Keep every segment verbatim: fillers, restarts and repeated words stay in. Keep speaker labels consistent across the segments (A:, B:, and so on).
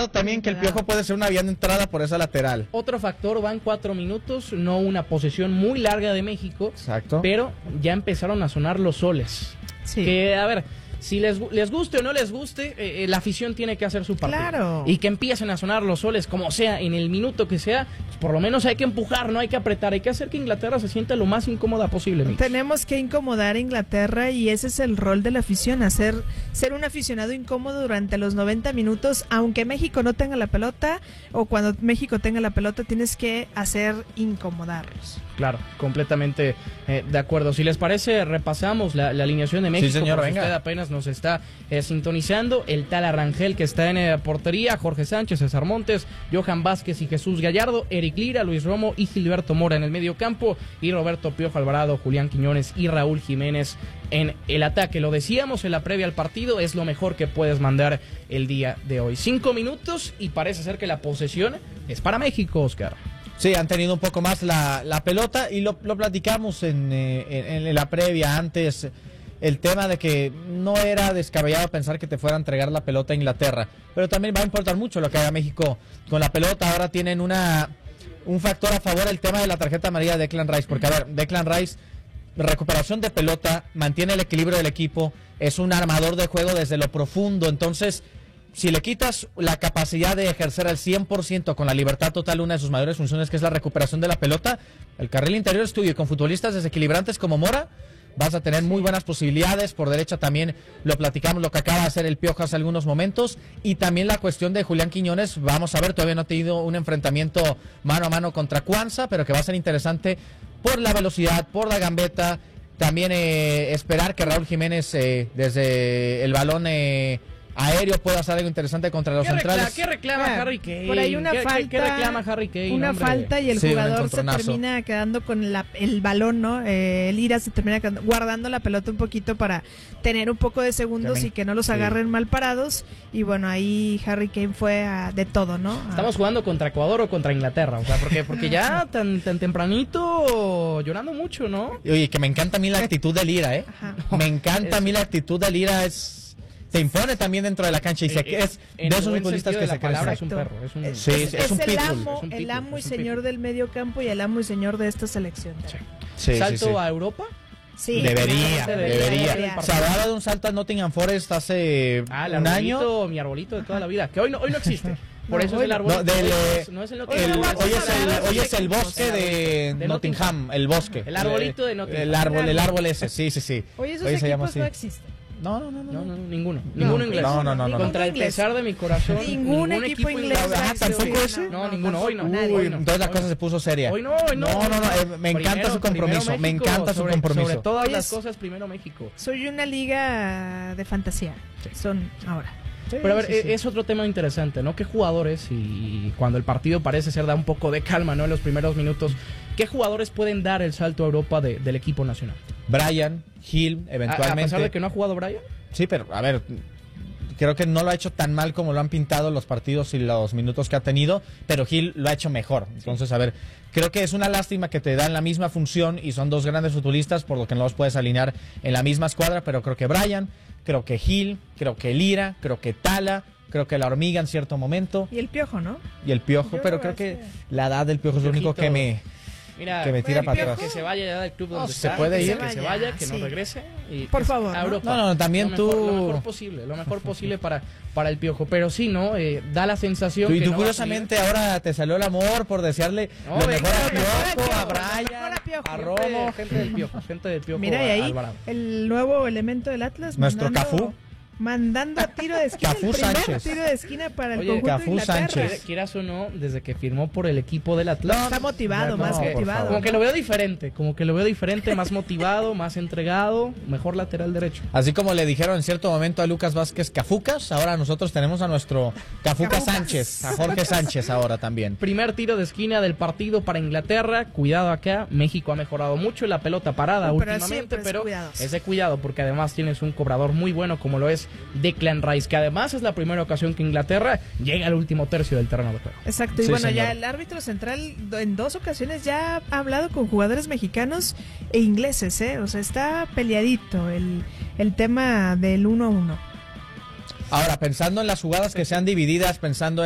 A: cuidado también que el Piojo puede ser una vía de entrada por esa lateral.
B: Otro factor, van cuatro minutos, no una posesión muy larga de México.
A: Exacto.
B: Pero ya empezaron a sonar los soles. Sí. Que, a ver, si les, les guste o no les guste, eh, la afición tiene que hacer su partido.
C: Claro.
B: Y que empiecen a sonar los soles, como sea, en el minuto que sea, pues por lo menos hay que empujar, no hay que apretar, hay que hacer que Inglaterra se sienta lo más incómoda posible. Mix.
C: Tenemos que incomodar a Inglaterra y ese es el rol de la afición, hacer ser un aficionado incómodo durante los noventa minutos, aunque México no tenga la pelota, o cuando México tenga la pelota tienes que hacer incomodarlos.
B: Claro, completamente eh, de acuerdo. Si les parece, repasamos la, la alineación de México.
A: Sí, señor,
B: por
A: venga.
B: Usted apenas nos está eh, sintonizando. El tal Arrangel que está en eh, portería, Jorge Sánchez, César Montes, Johan Vázquez y Jesús Gallardo, Eric Lira, Luis Romo y Gilberto Mora en el medio campo, y Roberto Piojo Alvarado, Julián Quiñones y Raúl Jiménez en el ataque. Lo decíamos en la previa al partido, es lo mejor que puedes mandar el día de hoy. Cinco minutos y parece ser que la posesión es para México, Oscar.
A: Sí, han tenido un poco más la, la pelota y lo, lo platicamos en, eh, en, en la previa antes, el tema de que no era descabellado pensar que te fuera a entregar la pelota a Inglaterra, pero también va a importar mucho lo que haga México con la pelota. Ahora tienen una un factor a favor, el tema de la tarjeta amarilla de Declan Rice, porque a ver, Declan Rice, recuperación de pelota, mantiene el equilibrio del equipo, es un armador de juego desde lo profundo, entonces si le quitas la capacidad de ejercer al cien por ciento con la libertad total una de sus mayores funciones, que es la recuperación de la pelota, el carril interior es tuyo, y con futbolistas desequilibrantes como Mora vas a tener muy buenas posibilidades. Por derecha también lo platicamos, lo que acaba de hacer el Piojo hace algunos momentos, y también la cuestión de Julián Quiñones. Vamos a ver, todavía no ha tenido un enfrentamiento mano a mano contra Cuanza, pero que va a ser interesante por la velocidad, por la gambeta. También eh, esperar que Raúl Jiménez eh, desde el balón eh, aéreo puede hacer algo interesante contra los
B: ¿Qué
A: centrales.
B: Reclama, ¿Qué reclama
C: Ah,
B: Harry Kane?
C: por ahí una
B: ¿Qué,
C: falta,
B: ¿qué, qué reclama Harry Kane?
C: Una
B: hombre?
C: falta y el
A: Sí, un
C: jugador se
A: encontronazo.
C: termina quedando con la, el balón, ¿no? Eh, el Ira se termina quedando, guardando la pelota un poquito para tener un poco de segundos
A: También,
C: y que no los
A: sí.
C: agarren mal parados. Y bueno, ahí Harry Kane fue a, de todo, ¿no? A,
B: ¿Estamos jugando contra Ecuador o contra Inglaterra? O sea, porque, porque ya tan, tan tempranito llorando mucho, ¿no?
A: Oye, que me encanta a mí la actitud del Ira, ¿eh?
C: Ajá.
A: Me encanta a mí la actitud del Ira, es... se impone también dentro de la cancha y se,
B: Eh,
A: es
B: en
A: de
B: el
A: esos
B: buen
A: futbolistas
B: sentido
A: que
B: de la
A: se
B: palabra,
A: crecen.
B: es un perro, es un-
C: Es,
A: Sí,
C: es-
A: es un
C: es el
A: pitbull,
C: amo,
B: es un
C: el
B: pitbull,
C: amo y
B: es un
C: señor
B: pitbull.
C: del medio campo y el amo y señor de esta selección.
B: Sí.
A: Sí,
B: ¿Salto
A: sí, sí.
B: a Europa?
C: Sí,
A: Debería,
C: claro,
A: debería.
C: debería.
A: Se hablaba de un salto a Nottingham Forest hace
B: Ah, el
A: un año.
B: arbolito, mi arbolito de toda la vida, que hoy no, hoy no existe. Por
C: No,
B: eso
C: hoy
B: es el
C: no.
B: árbol.
A: No, del,
B: no,
A: eh,
B: es, no es el
A: El-
B: Nottingham.
A: hoy, es el, hoy es el bosque de,
B: De
A: Nottingham, el bosque.
B: El arbolito de Nottingham.
A: El árbol, el árbol ese, sí, sí, sí.
C: Oye, esos
A: Hoy se llama
C: equipos
A: así.
C: no existen.
A: No, no, no, no.
B: No, no, no, ninguno. Ninguno inglés.
A: No, no, no, no.
B: Contra el
C: Ninguno inglés.
B: pesar de mi corazón.
C: Ningún equipo inglés
A: Ah,
C: existe.
A: ¿tampoco
C: Sí,
A: ese?
B: No, ninguno, hoy no.
C: Nadie.
A: Uy,
B: Hoy no.
A: entonces la
B: Hoy
A: cosa
B: no.
A: se puso seria.
B: Hoy no, hoy no.
A: No, no, no, eh, me encanta
B: Primero-
A: su compromiso,
B: primero
A: me
B: México,
A: encanta su
B: sobre-
A: compromiso.
B: Sobre todas
C: Oye,
B: las
C: es-
B: cosas, primero México.
C: Soy una liga de fantasía. Son ahora.
B: Pero a ver,
A: Sí, sí.
B: es otro tema interesante, ¿no? ¿Qué jugadores, y cuando el partido parece ser da un poco de calma, ¿no? En los primeros minutos, ¿qué jugadores pueden dar el salto a Europa de- del equipo nacional?
A: Brian, Hill,
B: A, a
A: eventualmente.
B: pesar de que no ha jugado Brian.
A: Sí, pero a ver, creo que no lo ha hecho tan mal como lo han pintado los partidos y los minutos que ha tenido, pero Gil lo ha hecho mejor. Entonces, a ver, creo que es una lástima que te dan la misma función y son dos grandes futbolistas, por lo que no los puedes alinear en la misma escuadra, pero creo que Brian, creo que Gil, creo que Lira, creo que Tala, creo que la Hormiga en cierto momento
C: Y el Piojo, ¿no?
A: y el Piojo,
C: Yo
A: pero creo
C: creo
A: que
C: que-
A: la edad del Piojo es lo único
B: Piojito.
A: que me...
B: Mira,
A: Que me tira
C: el
A: para
C: Piojo.
A: atrás.
B: que se vaya ya del club donde
A: No, se
B: está,
A: puede
B: que
A: ir.
B: que se vaya, que no
C: Sí.
B: regrese. Y
C: Por
B: que se-
C: favor,
B: a
C: ¿no?
B: Europa.
A: No, no, también
B: lo
A: tú-
B: Mejor, lo mejor posible, lo mejor posible para, para el Piojo. Pero sí, ¿no? Eh, da la sensación
A: Y
B: que
A: tú
B: no va a
A: curiosamente ahora te salió el amor por desearle
B: No,
A: lo
B: venga,
A: mejor a
B: lo mejor
C: al
A: Piojo, a
C: Piojo, lo
A: Brian,
C: mejor a Piojo.
A: a
B: salir.
A: Romo.
B: Gente, gente del Piojo, gente del Piojo.
C: Mira, y
B: a-
C: ahí
B: Alvarado.
C: el nuevo elemento del Atlas.
A: Nuestro
C: mandando-
A: Cafú.
C: Mandando a tiro de esquina.
A: Cafú
C: el primer
A: Sánchez.
C: tiro de esquina para el
B: Oye,
C: conjunto
A: Cafú
C: de Inglaterra.
A: Sánchez.
B: Quieras o no, desde que firmó por el equipo del Atlas.
C: Está motivado,
A: No,
C: más
A: por
C: motivado.
B: Como
A: favor.
B: que lo veo diferente, como que lo veo diferente, más motivado, más entregado, mejor lateral derecho.
A: Así como le dijeron en cierto momento a Lucas Vázquez Cafucas, ahora nosotros tenemos a nuestro Cafuca
C: Cafucas.
A: Sánchez, a Jorge Sánchez ahora también.
B: Primer tiro de esquina del partido para Inglaterra. Cuidado acá, México ha mejorado mucho en la pelota parada
C: No, pero
B: últimamente,
C: siempre es
B: pero
C: cuidados.
B: es de cuidado porque además tienes un cobrador muy bueno como lo es Declan Rice, que además es la primera ocasión que Inglaterra llega al último tercio del terreno de juego.
C: Exacto, y
A: Sí,
C: bueno,
A: señor.
C: ya el árbitro central en dos ocasiones ya ha hablado con jugadores mexicanos e ingleses, ¿eh? O sea, está peleadito el, el tema del uno a uno.
A: Ahora, pensando en las jugadas que sean divididas, pensando en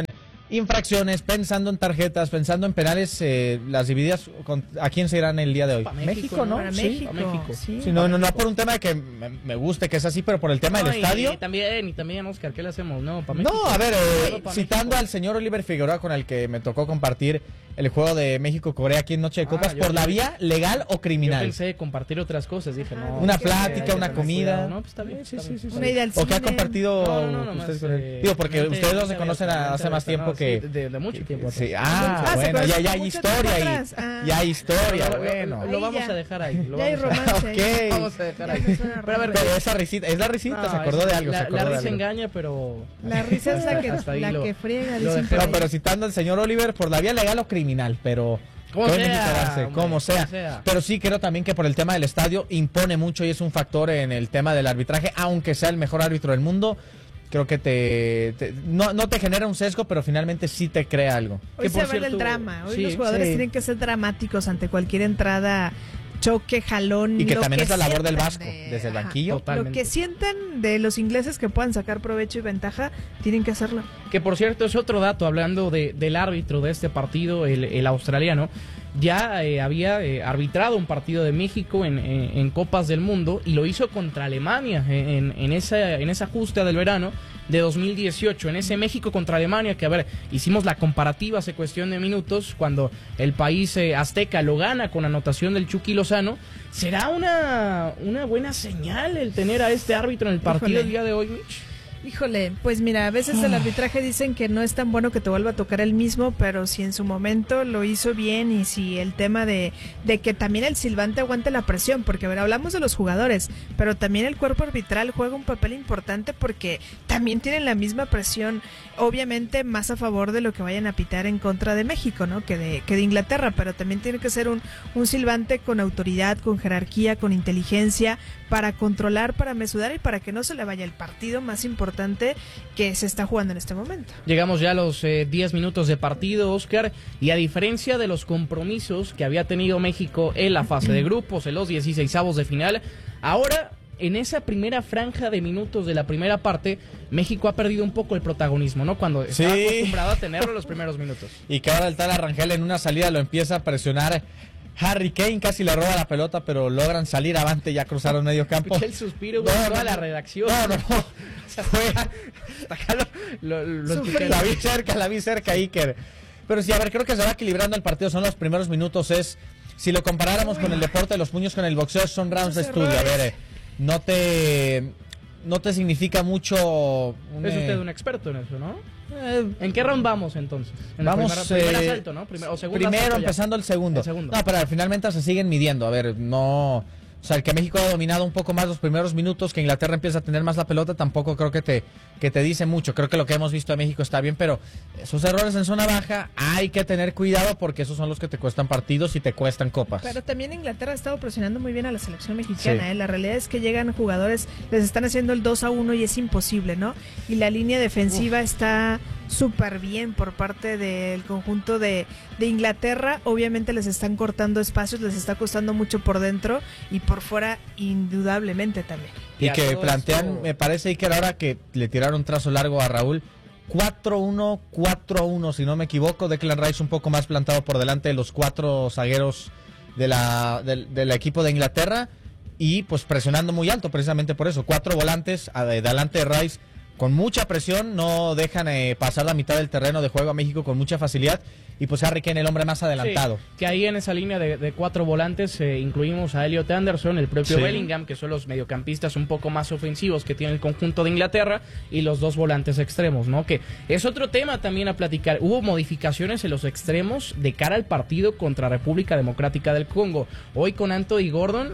A: infracciones, pensando en tarjetas, pensando en penales, eh, las divididas, con, ¿a quién se irán el día de hoy?
B: México,
A: México, ¿no?
C: Para
B: Sí,
C: México.
B: a México.
C: Sí.
A: Sí, no, no, no por un tema de que me, me guste que es así, pero por el tema
B: No,
A: del
B: y,
A: estadio.
B: Y también, y también, Oscar, ¿qué le hacemos? No, para México.
A: No, a ver, eh,
B: Todo pa'
A: citando
B: México.
A: al señor Oliver Figueroa con el que me tocó compartir el juego de México-Corea aquí en Noche de
B: Ah,
A: Copas,
B: yo-
A: ¿por la
B: yo-
A: vía legal o
B: Yo
A: criminal?
B: pensé compartir otras cosas, dije, no.
A: Una
B: es que
A: plática,
B: hay que
A: una
B: tener
A: comida.
B: cuidado. No, pues está bien.
A: Sí,
B: está
A: sí,
B: bien,
A: sí,
B: está
A: sí.
C: Una ida al
A: ¿O qué ha
C: cine.
A: compartido
B: No, no, no,
A: ustedes
B: más,
A: con él?
B: eh,
A: Digo, porque
B: mente-
A: ustedes los
B: mente
A: conocen
B: abierta,
A: hace
B: mente
A: más
B: abierta,
A: tiempo
B: no,
A: que...
B: sí, de, de mucho tiempo
A: Sí,
B: atrás.
A: ah,
C: Ah, se
A: bueno,
C: conocen
A: ya, ya hay
C: mucho
A: historia
C: tiempo
A: ahí.
C: atrás. Ah.
A: Ya hay historia,
B: Lo- lo-
A: bueno.
B: Lo
C: Ahí
B: vamos
C: ya.
B: a dejar ahí. Lo
C: Ya hay
B: vamos a-
C: romance.
A: Ok.
B: Vamos a dejar ahí.
C: Ya suena
B: Pero a ver,
C: romance.
A: Pero esa risita, es la risita,
B: No,
A: se acordó
B: es-
A: de algo,
B: la,
A: se acordó
B: la
A: de
B: risa
A: algo.
B: engaña, pero...
C: La risa es la que,
B: Hasta ahí
C: la
B: lo-
C: que friega,
B: lo
C: dicen
B: dejé.
C: por
A: No,
C: ahí.
A: pero citando al señor Oliver, por la vía legal o criminal, pero...
B: Como
A: pueden
B: sea,
A: equipararse,
B: hombre,
A: como sea.
B: como sea.
A: Pero sí creo también que por el tema del estadio impone mucho y es un factor en el tema del arbitraje, aunque sea el mejor árbitro del mundo. Creo que te, te- no, no te genera un sesgo, pero finalmente sí te crea algo.
C: Hoy
B: que
C: se
B: por
C: ve el
B: cierto,
C: drama. Hoy
B: sí,
C: los jugadores
A: sí.
C: tienen que ser dramáticos ante cualquier entrada, choque, jalón.
A: Y que
C: lo
A: también es la labor del
C: sientan
A: Vasco,
C: de-
A: desde el
C: ajá.
A: banquillo.
C: Lo
B: Totalmente.
C: que sientan de los ingleses que puedan sacar provecho y ventaja, tienen que hacerlo.
B: Que por cierto es otro dato, hablando de, del árbitro de este partido, el, el australiano, ya eh, había eh, arbitrado un partido de México en, en- en Copas del Mundo y lo hizo contra Alemania en, en esa, en esa justa del verano de dos mil dieciocho, en ese México contra Alemania, que a ver, hicimos la comparativa hace cuestión de minutos, cuando el país eh, azteca lo gana con anotación del Chucky Lozano. ¿Será una, una buena señal el tener a este árbitro en el partido
C: Híjole.
B: el día de hoy, Mitch?
C: Híjole, pues mira, a veces el arbitraje dicen que no es tan bueno que te vuelva a tocar el mismo, pero si en su momento lo hizo bien y si el tema de, de que también el silbante aguante la presión, porque a ver, hablamos de los jugadores, pero también el cuerpo arbitral juega un papel importante porque también tienen la misma presión, obviamente más a favor de lo que vayan a pitar en contra de México, ¿no? Que de, que de Inglaterra, pero también tiene que ser un, un silbante con autoridad, con jerarquía, con inteligencia, para controlar, para mesurar y para que no se le vaya el partido más importante que se está jugando en este momento.
B: Llegamos ya a los eh, diez minutos de partido, Oscar, y a diferencia de los compromisos que había tenido México en la fase de grupos, en los dieciseisavos de final, ahora en esa primera franja de minutos de la primera parte, México ha perdido un poco el protagonismo, ¿no? Cuando estaba
A: Sí.
B: acostumbrado a tenerlo en los primeros minutos.
A: Y que ahora el tal Arrangel en una salida lo empieza a presionar. Harry Kane casi le roba la pelota, pero logran salir avante, ya cruzaron medio campo.
B: Escuché el suspiro, güey,
A: No,
B: toda
A: no,
B: la
A: no.
B: redacción.
A: No, no, no. Fue,
B: Hasta acá lo, lo- lo
C: Sufrí.
B: escuché.
A: la vi cerca, la vi cerca, Iker. Pero sí, a ver, creo que se va equilibrando el partido. Son los primeros minutos. Es, si lo comparáramos con el deporte de los puños, con el boxeo, son rounds de
C: Esos
A: estudio. A ver,
C: errores.
A: eh, no te, no te significa mucho. un,
B: Es
A: eh,
B: usted un experto en eso, ¿no?
A: eh,
B: ¿En qué round vamos entonces? En la
A: Vamos,
B: primera- primer
A: eh,
B: asalto, ¿no? Primer- o segundo
A: primero
B: asalto ya.
A: empezando el segundo.
B: El segundo.
A: No, pero finalmente se siguen midiendo. A ver, no. O sea, el que México ha dominado un poco más los primeros minutos, que Inglaterra empieza a tener más la pelota, tampoco creo que te, que te dice mucho. Creo que lo que hemos visto de México está bien, pero esos errores en zona baja hay que tener cuidado porque esos son los que te cuestan partidos y te cuestan copas.
C: Pero también Inglaterra ha estado presionando muy bien a la selección mexicana,
A: Sí.
C: ¿eh? La realidad es que llegan jugadores, les están haciendo el dos a uno y es imposible, ¿no? Y la línea defensiva está súper bien por parte del conjunto de, de Inglaterra. Obviamente les están cortando espacios, les está costando mucho por dentro y por fuera indudablemente también.
A: Y
B: Y a
A: que
B: todo
A: plantean,
B: esto-
A: me parece, Iker, ahora que le tiraron un trazo largo a Raúl, cuatro uno, cuatro uno, si no me equivoco. Declan Rice un poco más plantado por delante de los cuatro zagueros de la, del, del equipo de Inglaterra y pues presionando muy alto precisamente por eso. Cuatro volantes a- de delante de Rice con mucha presión, no dejan eh, pasar la mitad del terreno de juego a México con mucha facilidad y pues Harry Kane el hombre más adelantado.
B: Sí, que ahí en esa línea de, de cuatro volantes eh, incluimos a Elliot Anderson, el propio
A: Sí.
B: Bellingham, que son los mediocampistas un poco más ofensivos que tiene el conjunto de Inglaterra, y los dos volantes extremos, ¿no? Que es otro tema también a platicar. Hubo modificaciones en los extremos de cara al partido contra República Democrática del Congo. Hoy con Anthony Gordon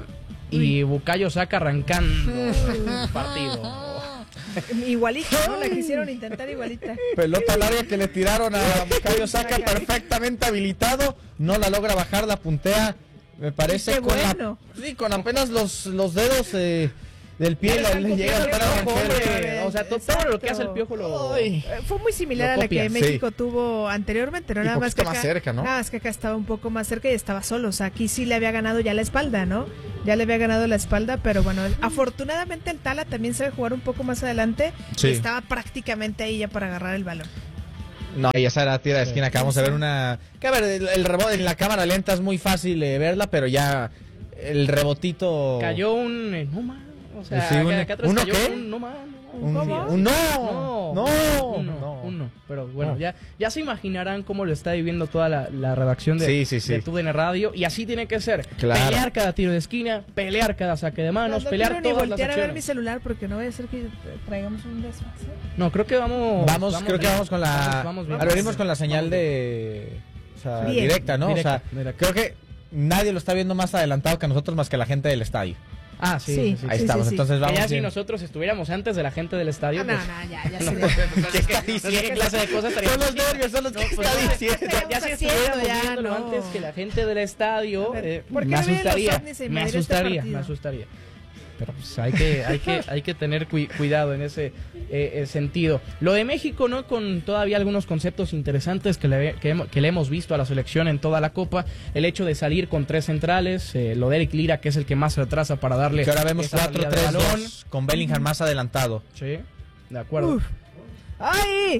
B: y Bukayo Saka arrancando el partido.
C: Igualita, ¿no? La quisieron intentar igualita.
A: Pelota larga que le tiraron a Bukayo Saka, perfectamente habilitado, no la logra bajar, la puntea, me parece,
C: Qué
A: con, la-
C: bueno.
A: sí, con apenas los, los dedos eh, del pie,
B: Ya
A: le,
B: le
A: le
B: están
A: llega a
B: copiando
A: estar
B: el piojo,
A: Arrangel.
B: hombre. O sea, to- todo lo que hace el piojo lo...
A: Ay.
C: Eh, Fue muy similar
B: Lo
C: a la
B: copia,
C: que
A: sí.
C: México tuvo anteriormente, ¿no?
A: Y
C: Nada más que
A: poquito
C: acá,
A: más cerca, ¿no?
C: Nada más que acá estaba un poco más cerca y estaba solo. O sea, aquí sí le había ganado ya la espalda, ¿no? Ya le había ganado la espalda, pero bueno, afortunadamente el Tala también sabe jugar un poco más adelante
A: Sí.
C: y estaba prácticamente ahí ya para agarrar el balón.
A: No, y esa era tira de esquina. Acabamos de ver una... Que a ver, el, el rebote en la cámara lenta es muy fácil eh, verla, pero ya el rebotito...
B: Cayó un... Eh, no más. O sea,
A: sí, un,
B: acá atrás
A: ¿uno
B: cayó
A: qué?
B: un no más.
A: Un,
B: ¿Cómo?
A: un no,
B: no,
A: no,
B: un no,
A: no.
B: un no. Pero bueno,
A: no.
B: ya, ya se imaginarán cómo lo está viviendo toda la, la redacción de,
A: sí, sí, sí.
B: de T U D N Radio. Y así tiene que ser.
A: Claro.
B: Pelear cada tiro de esquina, pelear cada saque de manos,
C: no, no
B: pelear
C: quiero
B: todas
C: ni
B: las
C: voltear
B: acciones.
C: a ver mi celular porque no vaya a ser que traigamos un desfase.
B: No, creo que vamos...
A: Vamos, creo que vamos con la...
B: Vamos, vamos bien.
A: Ahora venimos con la señal
B: Vamos
A: de... O sea,
C: Bien.
A: directa, ¿no?
B: Directa,
A: o sea,
B: directa.
A: creo que nadie lo está viendo más adelantado que nosotros, más que la gente del estadio.
B: Ah, sí,
C: Sí.
B: sí, sí.
A: Ahí
C: Sí,
A: estamos,
C: sí, sí.
A: entonces
B: Que
A: vamos
B: ya si
A: bien.
B: nosotros estuviéramos antes de la gente del estadio,
C: Ah, no,
B: pues...
C: no, ya, ya
B: No,
C: sería.
A: ¿Qué está
B: no sé
A: diciendo?
B: qué clase de cosas estaríamos
A: Son los
B: haciendo.
A: nervios, son los
B: No,
A: que
B: pues,
A: está
B: no,
A: diciendo.
B: ya, ya si
C: Estamos
B: estuviéramos
C: haciendo, ya,
B: viéndolo
C: no.
B: antes que la gente del estadio,
C: A ver,
B: eh,
C: ¿por qué
B: me
C: no vienen los
B: asustaría,
C: ovnis a
B: me
C: invadir este
B: asustaría,
C: partido?
B: me asustaría. Pero pues hay que, hay que, hay que tener cu- cuidado en ese eh, eh, sentido. Lo de México, ¿no? Con todavía algunos conceptos interesantes que le, que, hemos- que le hemos visto a la selección en toda la Copa. El hecho de salir con tres centrales, eh, lo de Eric Lira, que es el que más se retrasa para darle
A: Que ahora vemos
B: esa
A: cuatro
B: salida de
A: tres
B: balón.
A: dos con Bellingham más adelantado.
B: Sí, de acuerdo.
C: Uf. ¡Ay!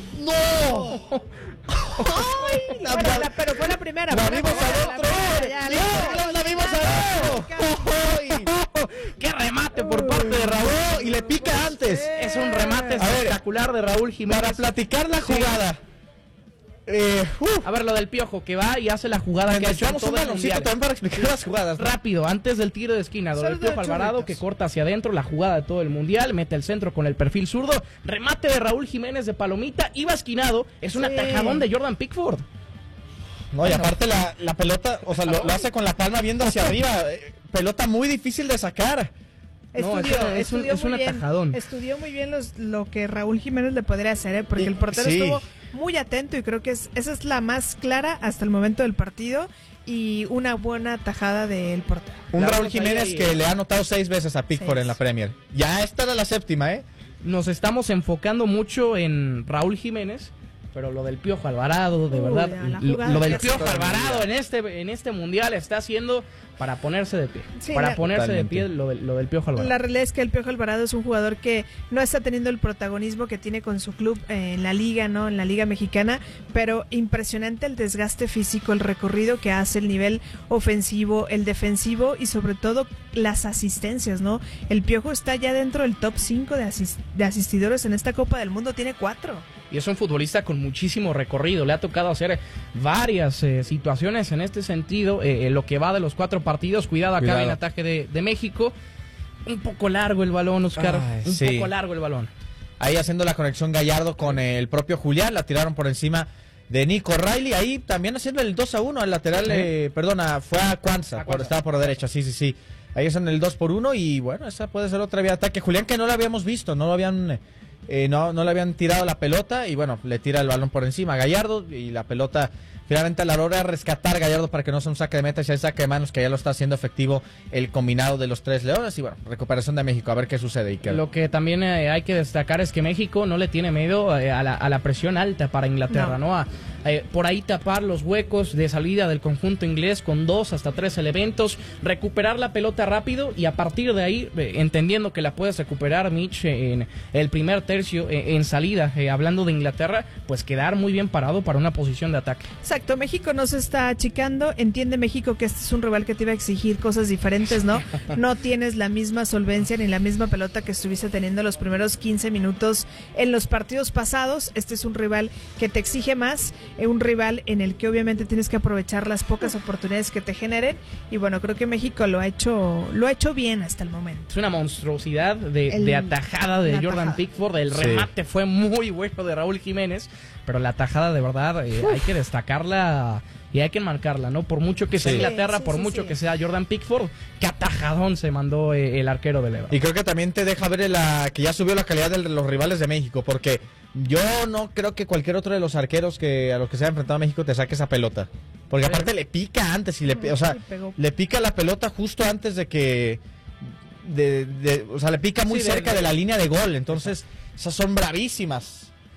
A: ¡No! ¡Ay! La,
C: Bueno, la- pero fue la primera.
A: la
C: fue la
A: vimos
C: primera,
A: adentro.
C: la primera, ya, listo.
A: ¡No! ¡La vimos adentro! ¡Ay!
B: ¡Qué remate por parte de Raúl!
A: ¡No! Y le pica antes.
B: Es un remate
A: A ver,
B: espectacular de Raúl Jiménez.
A: Para platicar la
B: Sí.
A: jugada. Eh, uf.
B: A ver, lo del Piojo, que va y hace la jugada que ha hecho en
A: Necesitamos
B: todo
A: un
B: el
A: baloncito
B: mundial.
A: también para explicar las jugadas, ¿no?
B: Rápido, antes del tiro de esquina, lo del
C: Solo
B: Piojo
C: de
B: Alvarado,
C: churritos.
B: que corta hacia adentro, la jugada de todo el mundial, mete el centro con el perfil zurdo, remate de Raúl Jiménez de palomita, iba esquinado, es un
C: Sí.
B: atajadón de Jordan Pickford.
A: No, y aparte la, la pelota, o sea, lo, lo hace con la palma viendo hacia arriba. eh, Pelota muy difícil de sacar.
B: No,
C: Estudió,
B: es un- es un-
C: estudió
B: es un
C: muy bien,
B: atajadón.
C: Estudió muy bien los, lo que Raúl Jiménez le podría hacer, ¿eh? Porque
A: Y-
C: el portero
A: sí.
C: estuvo muy atento y creo que es, esa es la más clara hasta el momento del partido y una buena tajada del portero.
A: Un
B: La
A: Raúl
B: vemos ahí,
A: Jiménez
B: ahí.
A: que le ha anotado seis veces a Pickford
C: Seis.
A: en la Premier. Ya esta era la séptima, ¿eh?
B: Nos estamos enfocando mucho en Raúl Jiménez, pero lo del Piojo Alvarado, de
C: Uy,
B: verdad,
C: ya, la
B: lo,
C: jugada
B: lo del
C: que hace.
B: Piojo Alvarado en este, en este mundial está haciendo para ponerse de pie.
C: Sí,
B: para
C: la-
B: ponerse
A: Totalmente.
B: de pie lo, del- lo del Piojo Alvarado.
C: La realidad es que el Piojo Alvarado es un jugador que no está teniendo el protagonismo que tiene con su club eh, en la liga, ¿no? En la liga mexicana, pero impresionante el desgaste físico, el recorrido que hace, el nivel ofensivo, el defensivo y sobre todo las asistencias, ¿no? El Piojo está ya dentro del top cinco de, asis- de asistidores en esta Copa del Mundo, tiene cuatro.
B: Y es un futbolista con muchísimo recorrido. Le ha tocado hacer varias eh, situaciones en este sentido. Eh, en lo que va de los cuatro partidos. Cuidado acá
A: Cuidado.
B: en ataque de, de México. Un poco largo el balón, Oscar.
A: Ay,
B: un
A: sí.
B: poco largo el balón.
A: Ahí haciendo la conexión Gallardo con el propio Julián. La tiraron por encima de Nico Riley. Ahí también haciendo el dos a uno al lateral.
B: Sí.
A: Eh, perdona, fue a Cuanza.
B: A
A: Por,
B: Cuanza.
A: estaba por derecha, sí, sí, sí. Ahí es en el dos por uno. Y bueno, esa puede ser otra vía de ataque. Julián, que no lo habíamos visto. No lo habían. Eh, no, no le habían tirado la pelota. Y bueno, le tira el balón por encima a Gallardo. Y la pelota. Finalmente a la hora de rescatar Gallardo para que no sea un saque de meta, ya el saque de manos que ya lo está haciendo efectivo el combinado de los tres leones. Y bueno, recuperación de México, a ver qué sucede. Iker.
B: Lo que también eh, hay que destacar es que México no le tiene miedo eh, a, la, a la presión alta para Inglaterra, ¿no?
C: No.
B: A, eh, por ahí tapar los huecos de salida del conjunto inglés con dos hasta tres elementos, recuperar la pelota rápido y a partir de ahí, eh, entendiendo que la puedes recuperar, Mitch, eh, en el primer tercio eh, en salida, eh, hablando de Inglaterra, pues quedar muy bien parado para una posición de ataque.
C: Exacto, México no se está achicando, entiende México que este es un rival que te iba a exigir cosas diferentes, ¿no? No tienes la misma solvencia ni la misma pelota que estuviste teniendo los primeros quince minutos en los partidos pasados. Este es un rival que te exige más, eh, un rival en el que obviamente tienes que aprovechar las pocas oportunidades que te generen y bueno, creo que México lo ha hecho lo ha hecho bien hasta el momento.
B: Es una monstruosidad de,
C: El-
B: de atajada de
C: la
B: Jordan
C: atajada.
B: Pickford. El
A: Sí.
B: remate fue muy bueno de Raúl Jiménez, pero la atajada de verdad eh, hay que destacarla y hay que marcarla, ¿no? Por mucho que sea
A: Sí.
B: Inglaterra,
C: Sí,
B: por
C: sí,
B: mucho
C: sí.
B: que sea Jordan Pickford, qué atajadón se mandó eh, el arquero del Ebro.
A: Y creo que también te deja ver la, que ya subió la calidad de los rivales de México, porque yo no creo que cualquier otro de los arqueros que a los que se ha enfrentado a México te saque esa pelota. Porque
B: Sí.
A: aparte le pica antes, y le, pi- o sea,
C: Sí, pegó.
A: le pica la pelota justo antes de que... De, de- o sea, le pica muy
B: Sí, de-
A: cerca de,
B: de-
A: la línea de gol, entonces esas son bravísimas.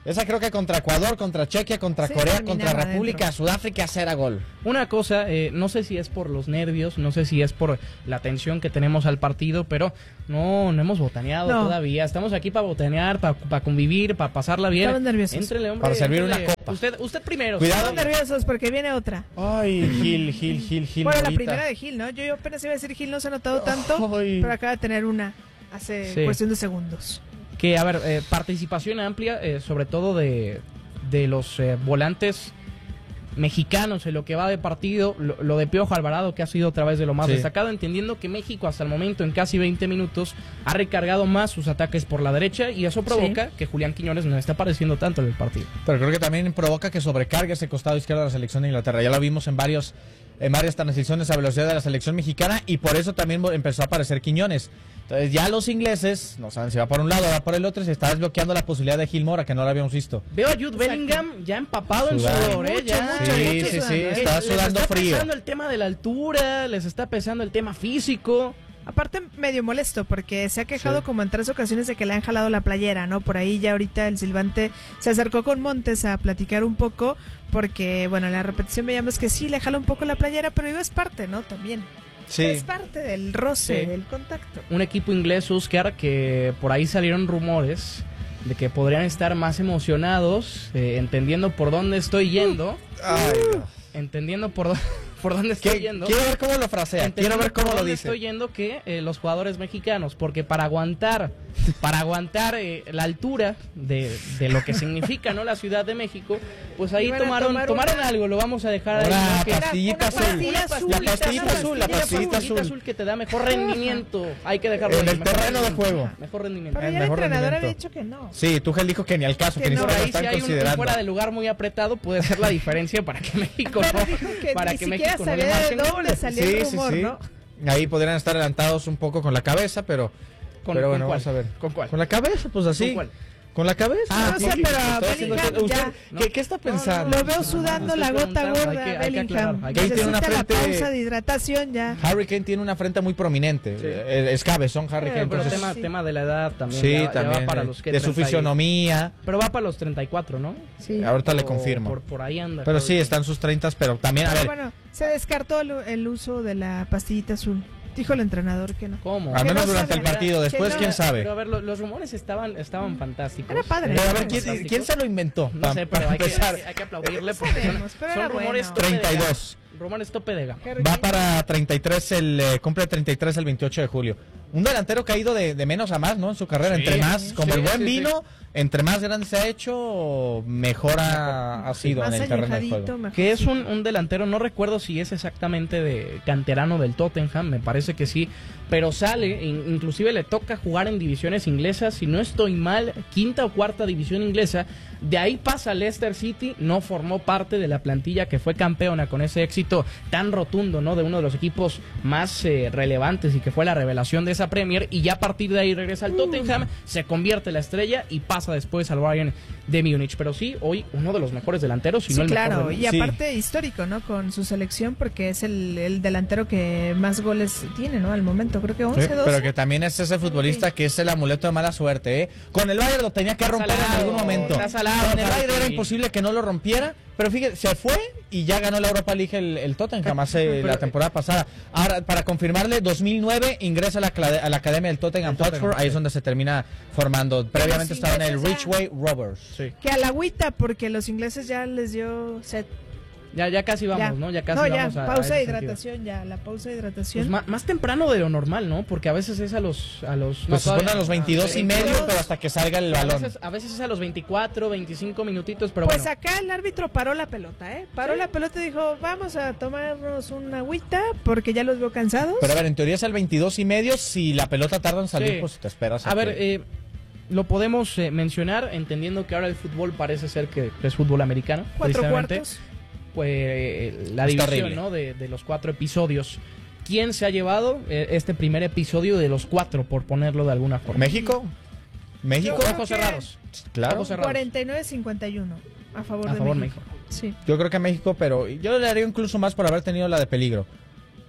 A: Esa creo que contra Ecuador, contra Chequia, contra
C: Sí,
A: Corea,
C: terminaba
A: contra República,
C: adentro.
A: Sudáfrica, cero gol.
B: Una cosa, eh, no sé si es por los nervios, no sé si es por la tensión que tenemos al partido, pero no, no hemos botaneado
C: No.
B: todavía. Estamos aquí para botanear, para convivir, para pasarla bien.
C: Estamos nerviosos.
B: Éntrele, hombre,
A: Para servir una
B: éntrele.
A: copa.
B: Usted, usted primero.
A: Cuidado.
C: Estamos nerviosos porque viene otra.
A: Ay, Gil, Gil, Gil, Gil.
C: Bueno, la
A: Morita.
C: primera de Gil, ¿no? Yo, yo apenas iba a decir Gil, no se ha notado tanto,
A: Ay.
C: pero acaba de tener una hace
B: Sí.
C: cuestión de segundos.
B: Que, a ver, eh, participación amplia, eh, sobre todo de, de los eh, volantes mexicanos en lo que va de partido, lo, lo de Piojo Alvarado, que ha sido otra vez de lo más
A: Sí.
B: destacado, entendiendo que México hasta el momento, en casi veinte minutos, ha recargado más sus ataques por la derecha y eso provoca que Julián Quiñones no está apareciendo tanto en el partido.
A: Pero creo que también provoca que sobrecargue ese costado izquierdo de la selección de Inglaterra. Ya lo vimos en varios en varias transiciones a velocidad de la selección mexicana y por eso también empezó a aparecer Quiñones. Entonces ya los ingleses no saben si va por un lado o va por el otro y se está desbloqueando la posibilidad de Gil Mora, que no la habíamos visto.
B: Veo a Jude Bellingham ya empapado en
A: Sudando.
B: sudor, ¿eh?
C: Mucho,
B: Ya.
C: mucho,
A: Sí,
C: mucho
A: sí, sí,
C: sudando, ¿eh?
A: está
B: Les
A: sudando
B: está
A: frío.
B: pesando el tema de la altura, les está pesando el tema físico.
C: Aparte, medio molesto, porque se ha quejado
A: Sí.
C: como en tres ocasiones de que le han jalado la playera, ¿no? Por ahí ya ahorita el silbante se acercó con Montes a platicar un poco, porque, bueno, en la repetición veíamos que sí, le jala un poco la playera, pero digo, es parte, ¿no? También.
A: Sí.
C: Es parte del roce,
B: Sí.
C: del contacto.
B: Un equipo inglés, Oscar, que por ahí salieron rumores de que podrían estar más emocionados, eh, entendiendo por dónde estoy yendo,
A: Ay, Dios.
B: entendiendo por, dó- por dónde estoy
A: ¿Qué-
B: yendo.
A: Quiero ver cómo lo frasea, quiero
B: entendiendo
A: ver cómo
B: por
A: lo
B: dónde
A: dice.
B: estoy yendo que eh, los jugadores mexicanos, porque para aguantar, para aguantar eh, la altura de, de lo que significa, ¿no? La Ciudad de México, pues ahí
C: Iban a
B: tomaron,
C: tomar
B: tomaron
C: una-
B: algo, lo vamos a dejar ahí.
A: Una
B: ¿no? Que-
A: pastillita
C: Una
A: azul.
C: pastilla azul,
A: La
C: una
A: pastillita azul, la pastillita azul.
B: azul que te da mejor rendimiento. Hay que dejarlo
A: En
B: ahí,
A: el
B: mejor
A: terreno de
B: rendimiento.
A: juego.
B: Mejor rendimiento.
C: Pero
A: El
C: ya el
A: mejor
C: entrenador había
A: rendimiento.
C: dicho que no.
A: Sí, Tuchel dijo que ni al caso, que,
C: Que
A: ni
C: no.
B: Por
A: siquiera lo
B: ahí si
A: están
B: hay un, un
A: considerando.
B: fuera de lugar muy apretado puede ser la diferencia para que México
C: Pero
B: no,
C: dijo que
B: para
C: ni
B: que
C: siquiera
B: México no le
C: sabía de
B: marquen
C: dónde
B: goles.
C: salía el rumor, ¿no?
A: Ahí podrían estar adelantados un poco con la cabeza, pero,
B: ¿Con,
A: pero
B: con
A: bueno,
B: cuál?
A: vamos a ver.
B: ¿Con cuál?
A: Con la cabeza, pues así.
B: ¿Con cuál?
A: ¿Con la cabeza?
C: Ah, no sé,
A: sí,
C: pero
A: estoy haciendo-
C: Bellingham
A: ¿Usted
C: ya-
A: ¿qué, ¿Qué está pensando?
C: Lo veo sudando
B: estoy
C: la gota
B: preguntando,
C: gorda,
B: hay que- hay que
C: Bellingham.
B: aclarar, hay que-
A: Kane tiene una
C: Necesita la
A: frente-
C: pausa de hidratación ya.
A: Harry Kane tiene una frente muy prominente.
B: Sí.
A: Eh, Es cabezón Harry
B: Eh,
A: Kane.
B: pero
A: Entonces,
B: tema,
C: sí.
B: tema de la edad también.
A: sí,
B: ya, ya
A: también.
B: va para
A: de-
B: los que
A: de su
B: treinta y-
A: fisionomía.
B: Pero va para los treinta y cuatro, ¿no?
C: Sí.
A: Ahorita le
B: O
A: confirmo.
B: Por, por ahí anda.
A: Pero
B: Harry
A: sí,
B: Kane.
A: están sus treinta, pero también, a
C: Pero
A: ver,
C: bueno, se descartó el, el uso de la pastillita azul. Dijo el entrenador que no.
B: ¿Cómo?
A: al
C: que
A: menos
C: no
A: durante el
C: sabe,
A: partido.
C: que
A: Después,
C: no-
A: quién sabe.
B: Pero a ver, lo- los rumores estaban, estaban fantásticos.
C: Era padre.
B: Eh,
A: Pero a ver,
C: Eran
A: ¿quién,
B: fantásticos.
A: ¿quién se lo inventó?
B: No
A: Pa-
B: sé,
A: para
B: pero hay que,
A: empezar.
B: hay, hay que aplaudirle
C: No
B: porque
C: sabemos,
B: son,
C: pero
B: son
C: era
B: rumores
C: bueno.
B: tope de
A: treinta y
B: gama.
A: dos.
B: Rumores tope de gama.
C: Harry
A: Va
C: Kane.
A: para treinta y tres, el, eh, cumple treinta y tres el veintiocho de julio. Un delantero que ha ido de, de menos a más, ¿no? En su carrera,
B: Sí,
A: entre más, como
B: sí,
A: el buen
B: sí,
A: vino, entre más grande se ha hecho, mejor ha, ha sido
C: Más
A: en el terreno de
C: añejadito,
A: juego.
C: mejor.
B: Que es un, un delantero, no recuerdo si es exactamente de canterano del Tottenham, me parece que sí, pero sale, in- inclusive le toca jugar en divisiones inglesas, si no estoy mal, quinta o cuarta división inglesa, de ahí pasa al Leicester City, no formó parte de la plantilla que fue campeona con ese éxito tan rotundo, ¿no? De uno de los equipos más eh, relevantes y que fue la revelación de esa Premier, y ya a partir de ahí regresa al Tottenham, se convierte en la estrella y pasa después al Bayern de Múnich, pero sí, hoy uno de los mejores delanteros, si
C: Sí,
B: no el
C: claro,
B: mejor del
C: y
B: mundo.
C: aparte histórico, ¿no? Con su selección, porque es el, el delantero que más goles tiene, ¿no? Al momento, creo que once,
A: Sí,
C: doce.
A: pero que también es ese futbolista que es el amuleto de mala suerte, ¿eh? Con el Bayern lo tenía que
B: Está
A: romper en
B: salado,
A: algún momento.
B: está salado,
A: Con el
B: Harry
A: Bayern era
B: Kane.
A: imposible que no lo rompiera, pero fíjate, se fue y ya ganó la Europa League el, el Tottenham hace
B: Pero-
A: la temporada pasada. Ahora, para confirmarle, dos mil nueve ingresa a la, cla- a la academia del Tottenham
B: El Tottenham,
A: Hotspur, ahí
B: sí.
A: es donde se termina formando. Previamente
C: los
A: estaba en el
C: ingleses ya-
A: Ridgeway Rovers.
B: Sí.
C: Que a la agüita, porque los ingleses ya les dio set.
B: Ya, ya casi vamos,
C: Ya.
B: ¿no? Ya casi
C: no, ya,
B: vamos a, a
C: pausa
B: ese
C: de
B: sentido.
C: hidratación, ya, la pausa de
B: Pues
C: hidratación.
B: ma- más temprano de lo normal, ¿no? Porque a veces es a los... A los
A: Pues se
B: todavía
A: supone a los
B: no.
A: veintidós y
C: veintidós.
A: medio, pero hasta que salga el
B: A
A: balón.
B: veces, a veces es a los veinticuatro, veinticinco minutitos, pero
C: Pues
B: bueno.
C: acá el árbitro paró la pelota, ¿eh? Paró la pelota y dijo, vamos a tomarnos una agüita porque ya los veo cansados.
A: Pero a ver, en teoría es al veintidós y medio, si la pelota tarda en salir,
B: Sí.
A: pues te esperas.
B: A ver,
A: que-
B: eh, lo podemos eh, mencionar entendiendo que ahora el fútbol parece ser que es fútbol americano.
C: Cuatro
B: precisamente.
C: cuartos.
B: Pues eh, la
A: Está
B: división,
A: horrible.
B: ¿no? De, de los cuatro episodios. ¿Quién se ha llevado eh, este primer episodio de los cuatro, por ponerlo de alguna forma?
A: ¿México? ¿México?
C: Yo creo
B: Ojos
C: que-
B: cerrados.
A: Claro.
B: Ojos cerrados.
C: cuarenta y nueve cincuenta y uno a favor
B: A
C: de
B: favor
C: México.
B: México.
C: Sí.
A: Yo creo que México, pero yo le haría incluso más por haber tenido la de peligro.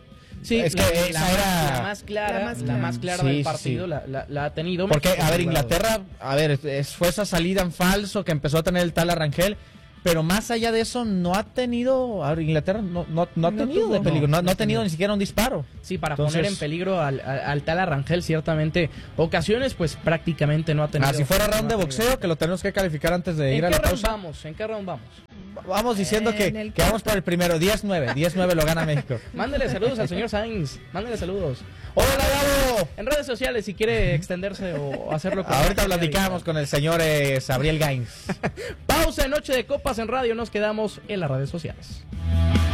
B: Sí,
A: es que
B: la,
A: esa
B: la,
A: era...
B: la más clara,
C: La
B: la
C: más
B: más
C: clara.
B: clara,
A: Sí,
B: del
A: sí,
B: partido
A: sí.
B: La, la, la ha tenido.
A: Porque,
B: México
A: a ver,
B: por un lado.
A: Inglaterra, a ver, es, fue esa salida en falso que empezó a tener el Tala Rangel, pero más allá de eso no ha tenido, a ver, Inglaterra no, no, no ha
C: No
A: tenido
C: tuvo.
A: de peligro, no,
B: No,
A: no ha
B: no
A: tenido
B: tuvo.
A: ni siquiera un disparo.
B: Sí, para
A: Entonces-
B: poner en peligro al, al, al Tala Rangel, ciertamente, ocasiones, pues prácticamente no ha tenido.
A: Ah, si fuera
B: no
A: round de
B: ha tenido.
A: boxeo, que lo tenemos que calificar antes de
B: ¿En
A: ir
B: qué
A: a la
B: round
A: pausa.
B: vamos? ¿En qué round vamos?
A: Vamos diciendo
C: En
A: que,
C: el
A: que vamos por el primero, diez nueve, diez nueve lo gana México.
B: Mándele saludos al señor Sainz. Mándele saludos.
A: ¡Hola, Gabo!
B: En redes sociales, si quiere extenderse o hacerlo con
A: Ahorita platicamos con el señor eh, Sabriel Gainz.
B: Pausa en Noche de Copas en Radio. Nos quedamos en las redes sociales.